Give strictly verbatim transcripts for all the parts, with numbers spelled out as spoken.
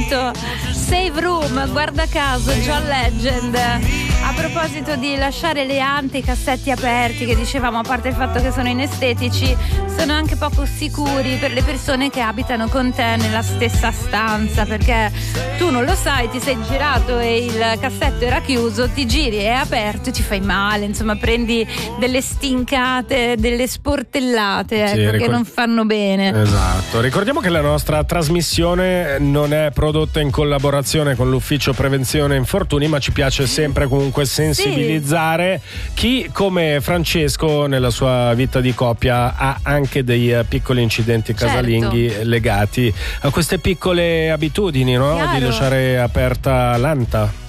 proposito, Save Room, guarda caso, John Legend. A proposito di lasciare le ante, i cassetti aperti, che dicevamo, a parte il fatto che sono inestetici, sono anche poco sicuri per le persone che abitano con te nella stessa stanza, perché tu non lo sai, ti sei girato e il cassetto era chiuso, ti giri, è aperto e ti fai male, insomma prendi delle stincate, delle sportellate, ecco, sì, ricor- che non fanno bene. Esatto, ricordiamo che la nostra trasmissione non è prodotta in collaborazione con l'ufficio prevenzione infortuni, ma ci piace sempre comunque sensibilizzare sì. chi come Francesco nella sua vita di coppia ha anche dei piccoli incidenti casalinghi, certo, legati a queste piccole abitudini, no? Chiaro. Di lasciare aperta l'anta.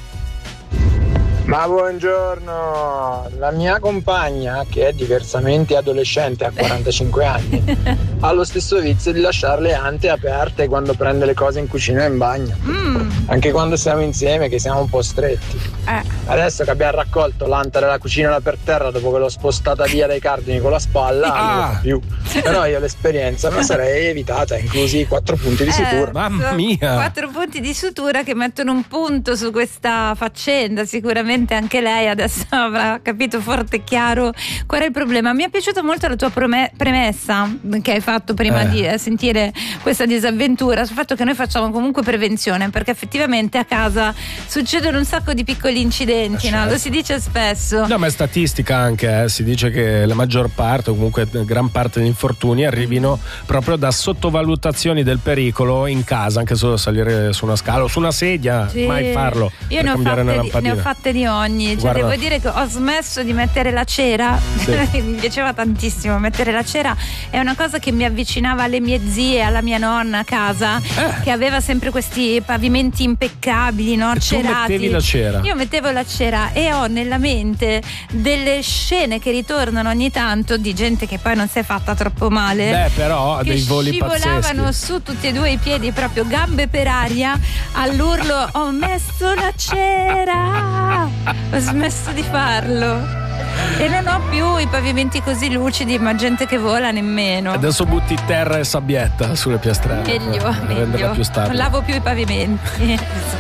Ma buongiorno, la mia compagna, che è diversamente adolescente, ha quarantacinque anni, ha lo stesso vizio di lasciare le ante aperte quando prende le cose in cucina e in bagno, mm. anche quando siamo insieme, che siamo un po' stretti. Eh. Adesso che abbiamo raccolto l'anta della cucina là per terra, dopo che l'ho spostata via dai cardini con la spalla, ah. non lo fa più. Però io l'esperienza me la sarei evitata, inclusi i quattro punti di eh, sutura. Mamma mia! Quattro punti di sutura che mettono un punto su questa faccenda, sicuramente. Anche lei adesso avrà capito forte e chiaro qual è il problema. Mi è piaciuta molto la tua prome- premessa che hai fatto prima eh. di eh, sentire questa disavventura, sul fatto che noi facciamo comunque prevenzione, perché effettivamente a casa succedono un sacco di piccoli incidenti, eh, no? Certo. Lo si dice spesso. No, ma è statistica anche, eh. si dice che la maggior parte o comunque gran parte degli infortuni arrivino proprio da sottovalutazioni del pericolo in casa, anche solo salire su una scala o su una sedia, sì. mai farlo. Io ne ho, fatte, ne ho fatte di ogni, cioè devo dire che ho smesso di mettere la cera, sì. mi piaceva tantissimo mettere la cera, è una cosa che mi avvicinava alle mie zie, alla mia nonna a casa, eh. che aveva sempre questi pavimenti impeccabili, no? E cerati. Tu mettevi la cera? Io mettevo la cera e ho nella mente delle scene che ritornano ogni tanto di gente che poi non si è fatta troppo male, beh però ha dei voli scivolavano pazzeschi su tutti e due i piedi, proprio gambe per aria, all'urlo ho messo la cera. Ho smesso di farlo e non ho più i pavimenti così lucidi, ma gente che vola nemmeno. Adesso butti terra e sabbietta sulle piastrelle, meglio, meglio. Più non lavo più i pavimenti.